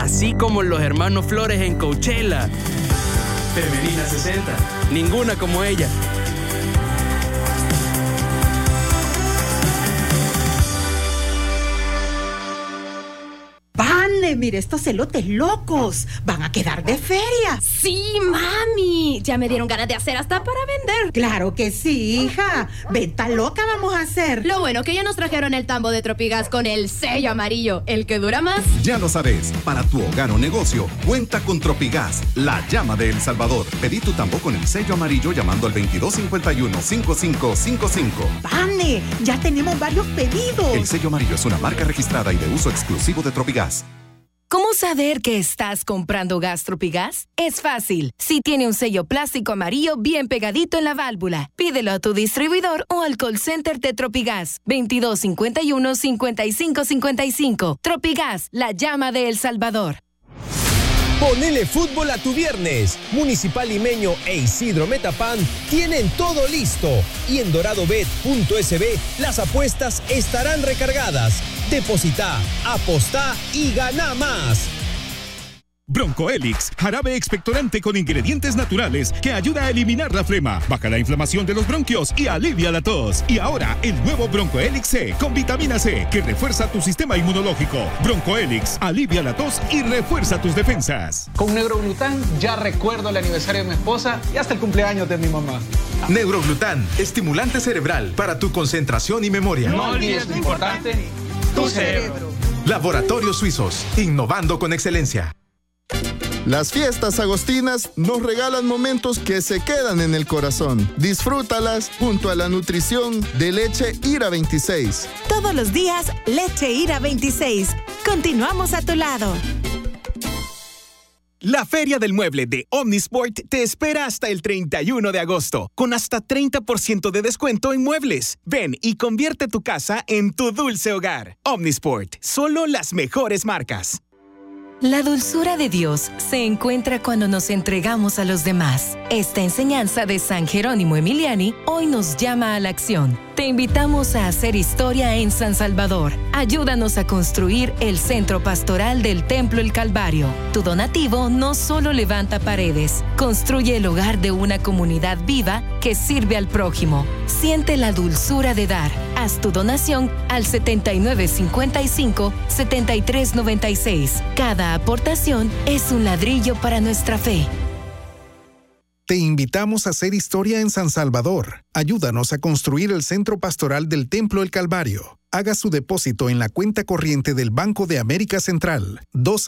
Así como los hermanos Flores en Coachella. Femenina 60. Ninguna como ella. Mire, estos elotes locos van a quedar de feria. Sí, mami, ya me dieron ganas de hacer hasta para vender. Claro que sí, hija. Venta loca vamos a hacer. Lo bueno que ya nos trajeron el tambo de Tropigas con el sello amarillo, el que dura más. Ya lo sabes, para tu hogar o negocio, cuenta con Tropigas, la llama de El Salvador. Pedí tu tambo con el sello amarillo llamando al 2251-5555. Vane, ya tenemos varios pedidos. El sello amarillo es una marca registrada y de uso exclusivo de Tropigas. ¿Cómo saber que estás comprando gas Tropigas? Es fácil. Si tiene un sello plástico amarillo bien pegadito en la válvula, pídelo a tu distribuidor o al call center de Tropigas. 2251-5555. Tropigas, la llama de El Salvador. Ponele fútbol a tu viernes. Municipal Limeño e Isidro Metapán tienen todo listo. Y en doradobet.sb las apuestas estarán recargadas. Depositá, apostá y ganá más. Bronco Helix, jarabe expectorante con ingredientes naturales que ayuda a eliminar la flema, baja la inflamación de los bronquios y alivia la tos. Y ahora, el nuevo Bronco Helix C con vitamina C que refuerza tu sistema inmunológico. Bronco Helix, alivia la tos y refuerza tus defensas. Con Neuroglután ya recuerdo el aniversario de mi esposa y hasta el cumpleaños de mi mamá. Neuroglután, estimulante cerebral para tu concentración y memoria. No olvides lo importante, tu cerebro. Laboratorios Suizos, innovando con excelencia. Las fiestas agostinas nos regalan momentos que se quedan en el corazón. Disfrútalas junto a la nutrición de Leche Ira 26. Todos los días, Leche Ira 26. Continuamos a tu lado. La Feria del Mueble de Omnisport te espera hasta el 31 de agosto, con hasta 30% de descuento en muebles. Ven y convierte tu casa en tu dulce hogar. Omnisport, solo las mejores marcas. La dulzura de Dios se encuentra cuando nos entregamos a los demás. Esta enseñanza de San Jerónimo Emiliani hoy nos llama a la acción. Te invitamos a hacer historia en San Salvador. Ayúdanos a construir el Centro Pastoral del Templo El Calvario. Tu donativo no solo levanta paredes, construye el hogar de una comunidad viva que sirve al prójimo. Siente la dulzura de dar. Haz tu donación al 7955-7396. Cada aportación es un ladrillo para nuestra fe. Te invitamos a hacer historia en San Salvador. Ayúdanos a construir el Centro Pastoral del Templo El Calvario. Haga su depósito en la cuenta corriente del Banco de América Central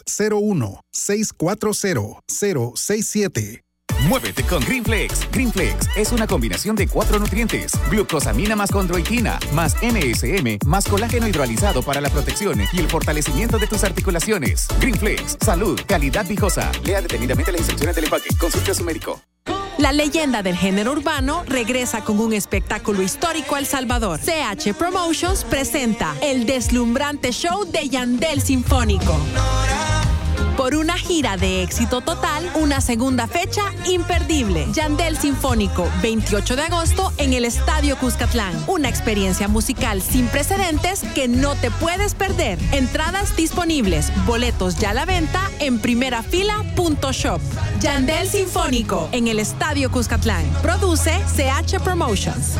201-640-067. Muévete con Greenflex. Greenflex es una combinación de 4 nutrientes: glucosamina más condroitina, más NSM, más colágeno hidrolizado para la protección y el fortalecimiento de tus articulaciones. Greenflex, salud, calidad viejosa. Lea detenidamente las instrucciones del empaque. Consulte a su médico. La leyenda del género urbano regresa con un espectáculo histórico a El Salvador. CH Promotions presenta el deslumbrante show de Yandel Sinfónico. Por una gira de éxito total, una segunda fecha imperdible. Yandel Sinfónico, 28 de agosto en el Estadio Cuscatlán. Una experiencia musical sin precedentes que no te puedes perder. Entradas disponibles, boletos ya a la venta en primerafila.shop. Yandel Sinfónico en el Estadio Cuscatlán. Produce CH Promotions.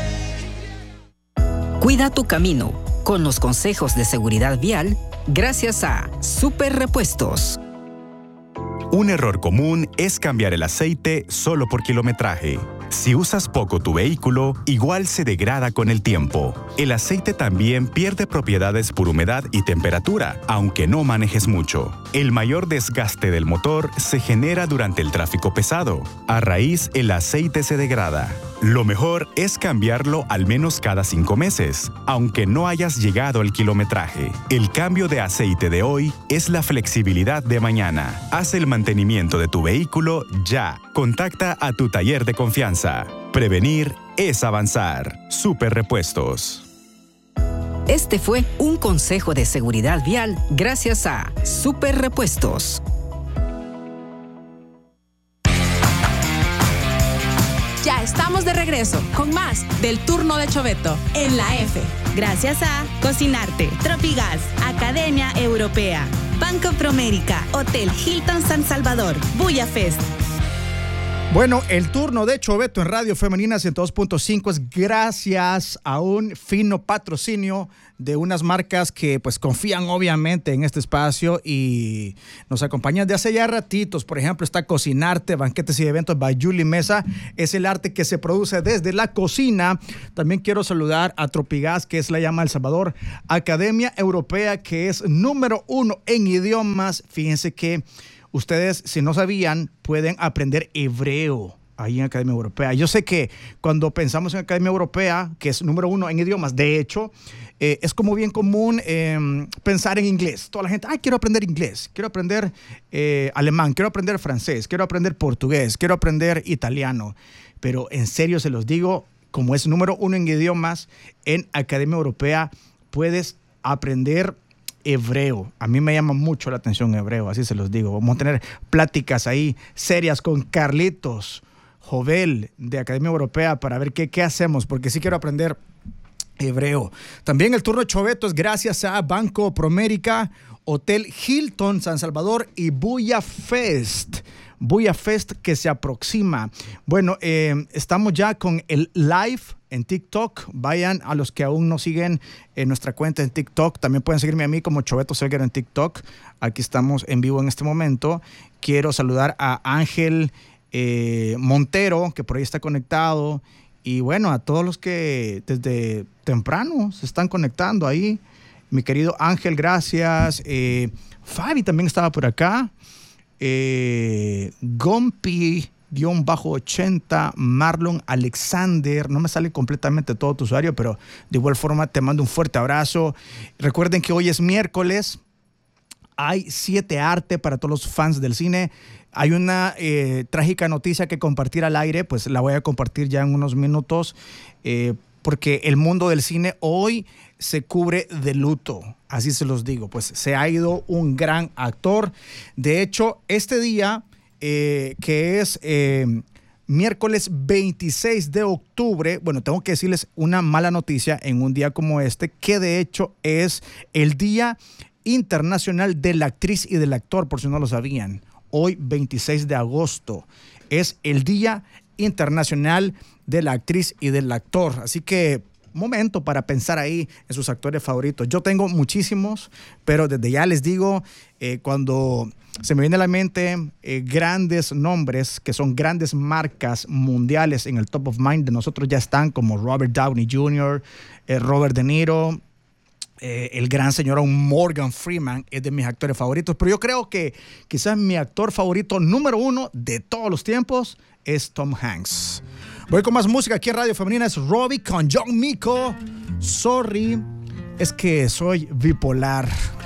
Cuida tu camino con los consejos de seguridad vial gracias a Super Repuestos. Un error común es cambiar el aceite solo por kilometraje. Si usas poco tu vehículo, igual se degrada con el tiempo. El aceite también pierde propiedades por humedad y temperatura, aunque no manejes mucho. El mayor desgaste del motor se genera durante el tráfico pesado. A raíz, el aceite se degrada. Lo mejor es cambiarlo al menos cada 5 meses, aunque no hayas llegado al kilometraje. El cambio de aceite de hoy es la flexibilidad de mañana. Haz el mantenimiento de tu vehículo ya. Contacta a tu taller de confianza. Prevenir es avanzar. Super Repuestos. Este fue un consejo de seguridad vial gracias a Super Repuestos. Ya estamos de regreso con más del turno de Choveto en la F. Gracias a Cocinarte, Tropigas, Academia Europea, Banco Promérica, Hotel Hilton San Salvador, Bulla Fest. Bueno, el turno de Choveto en Radio Femenina 102.5 es gracias a un fino patrocinio de unas marcas que pues confían obviamente en este espacio y nos acompañan de hace ya ratitos. Por ejemplo, está Cocinarte, Banquetes y Eventos by Julie Mesa. Es el arte que se produce desde la cocina. También quiero saludar a Tropigas, que es la llama El Salvador. Academia Europea, que es número 1 en idiomas. Fíjense que ustedes, si no sabían, pueden aprender hebreo ahí en Academia Europea. Yo sé que cuando pensamos en Academia Europea, que es número 1 en idiomas, de hecho, es como bien común pensar en inglés. Toda la gente, quiero aprender inglés, quiero aprender alemán, quiero aprender francés, quiero aprender portugués, quiero aprender italiano. Pero en serio se los digo, como es número 1 en idiomas, en Academia Europea puedes aprender hebreo. A mí me llama mucho la atención hebreo, así se los digo. Vamos a tener pláticas ahí serias con Carlitos Jovel de Academia Europea para ver qué hacemos, porque sí quiero aprender hebreo. También el turno Choveto es gracias a Banco Promérica, Hotel Hilton San Salvador y Bulla Fest. Bulla Fest que se aproxima. Bueno, estamos ya con el live en TikTok. Vayan a los que aún no siguen en nuestra cuenta en TikTok. También pueden seguirme a mí como Choveto Selger en TikTok. Aquí estamos en vivo en este momento. Quiero saludar a Ángel Montero, que por ahí está conectado. Y bueno, a todos los que desde temprano se están conectando ahí. Mi querido Ángel, gracias. Fabi también estaba por acá. Gompi-80, Marlon Alexander, no me sale completamente todo tu usuario, pero de igual forma te mando un fuerte abrazo. Recuerden que hoy es miércoles, hay 7 arte para todos los fans del cine. Hay una trágica noticia que compartir al aire, pues la voy a compartir ya en unos minutos, porque el mundo del cine hoy se cubre de luto, así se los digo, pues se ha ido un gran actor. De hecho, este día, que es miércoles 26 de octubre, bueno, tengo que decirles una mala noticia en un día como este, que de hecho es el Día Internacional de la Actriz y del Actor, por si no lo sabían. Hoy, 26 de agosto, es el Día Internacional de la Actriz y del Actor. Así que momento para pensar ahí en sus actores favoritos. Yo tengo muchísimos, pero desde ya les digo, cuando se me viene a la mente grandes nombres que son grandes marcas mundiales en el top of mind de nosotros ya están, como Robert Downey Jr., Robert De Niro, el gran señor Morgan Freeman es de mis actores favoritos, pero yo creo que quizás mi actor favorito número 1 de todos los tiempos es Tom Hanks. Voy con más música aquí en Radio Femenina. Es Robbie con John Mico. Sorry, es que soy bipolar.